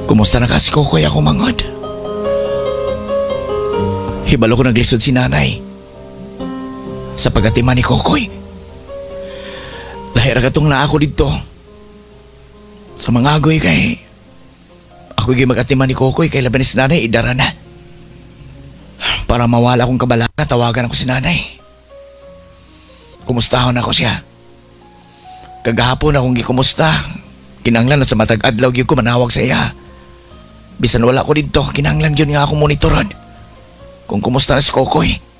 Kumusta na ka si Kokoy ako mangod? Hibalo ko naglisod si nanay sa pagatiman ni Kokoy. Lahira ka tong na ako dito sa mga agoy kay ako yung magatiman ni Kokoy kay laban ni si nanay idara na. Para mawala akong kabalaka, tawagan ako si nanay. Kumustahon ako siya. Kagahapon akong gikumusta. Kinanglan na sa matag adlaw gyud ko manawag sa iya. Bisan wala ko dito, kinanglan yun nga ako monitoran kung kumusta na si Kokoy.